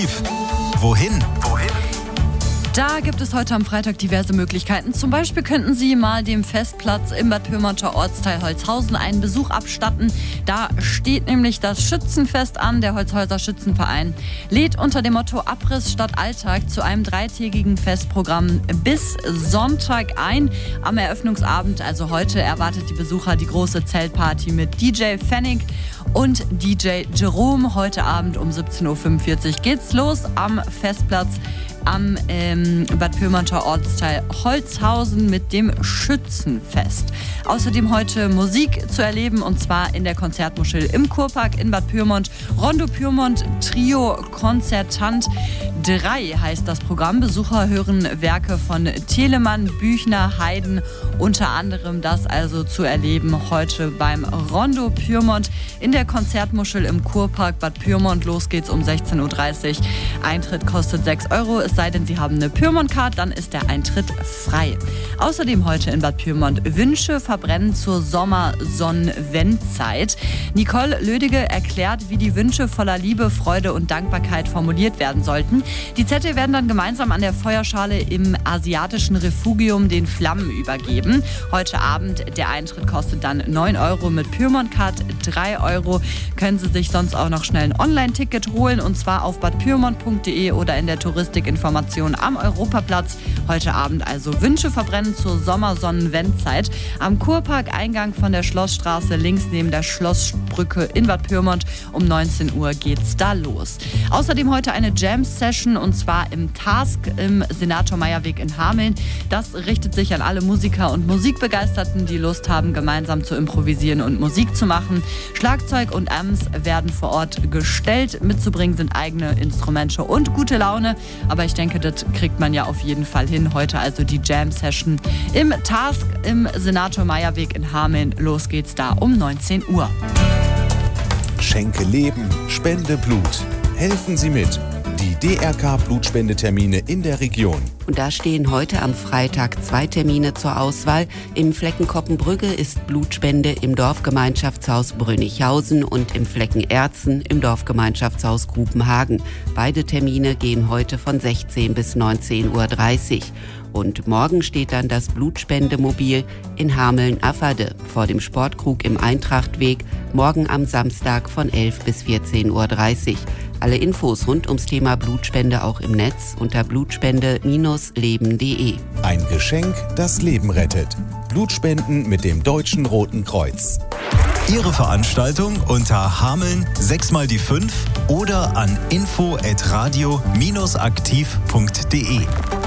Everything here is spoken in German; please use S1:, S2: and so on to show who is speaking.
S1: Wohin?
S2: Da gibt es heute am Freitag diverse Möglichkeiten. Zum Beispiel könnten Sie mal dem Festplatz im Bad Pyrmonter Ortsteil Holzhausen einen Besuch abstatten. Da steht nämlich das Schützenfest an. Der Holzhäuser Schützenverein lädt unter dem Motto Abriss statt Alltag zu einem 3-tägigen Festprogramm bis Sonntag ein. Am Eröffnungsabend, also heute, erwartet die Besucher die große Zeltparty mit DJ Pfennig und DJ Jerome. Heute Abend um 17.45 Uhr geht's los am Festplatz am Bad Pyrmonter Ortsteil Holzhausen mit dem Schützenfest. Außerdem heute Musik zu erleben, und zwar in der Konzertmuschel im Kurpark in Bad Pyrmont. Rondo Pyrmont Trio Konzertant 3 heißt das Programm. Besucher hören Werke von Telemann, Büchner, Haydn, unter anderem das also zu erleben heute beim Rondo Pyrmont in der Konzertmuschel im Kurpark Bad Pyrmont. Los geht's um 16.30 Uhr. Eintritt kostet 6 €. Es sei denn, Sie haben eine Pyrmont-Card, dann ist der Eintritt frei. Außerdem heute in Bad Pyrmont Wünsche verbrennen zur Sommersonnenwendzeit. Nicole Lödige erklärt, wie die Wünsche voller Liebe, Freude und Dankbarkeit formuliert werden sollten. Die Zettel werden dann gemeinsam an der Feuerschale im asiatischen Refugium den Flammen übergeben. Heute Abend, der Eintritt kostet dann 9 € mit Pyrmont-Card, 3 €. Können Sie sich sonst auch noch schnell ein Online-Ticket holen, und zwar auf badpyrmont.de oder in der Touristikinformation am Europaplatz. Heute Abend also Wünsche verbrennen zur Sommersonnenwendzeit am Kurpark-Eingang von der Schlossstraße links neben der Schlossbrücke in Bad Pyrmont. Um 19 Uhr geht's da los. Außerdem heute eine Jam-Session, und zwar im Task im Senator-Meyer-Weg in Hameln. Das richtet sich an alle Musiker und Musikbegeisterten, die Lust haben, gemeinsam zu improvisieren und Musik zu machen. Schlagzeug und Amps werden vor Ort gestellt. Mitzubringen sind eigene Instrumente und gute Laune. Aber ich denke, das kriegt man ja auf jeden Fall hin. Heute also die Jam-Session im Task im Senator-Meyer-Weg in Hameln. Los geht's da um 19 Uhr.
S1: Schenke Leben, spende Blut. Helfen Sie mit. Die DRK-Blutspendetermine in der Region.
S3: Und da stehen heute am Freitag 2 Termine zur Auswahl. Im Flecken Koppenbrügge ist Blutspende im Dorfgemeinschaftshaus Brünnichhausen und im Flecken Erzen im Dorfgemeinschaftshaus Grubenhagen. Beide Termine gehen heute von 16 bis 19.30 Uhr. Und morgen steht dann das Blutspendemobil in Hameln-Afferde vor dem Sportkrug im Eintrachtweg, morgen am Samstag von 11 bis 14.30 Uhr. Alle Infos rund ums Thema Blutspende auch im Netz unter blutspende-leben.de.
S1: Ein Geschenk, das Leben rettet. Blutspenden mit dem Deutschen Roten Kreuz. Ihre Veranstaltung unter Hameln 6x5 oder an info@radio-aktiv.de.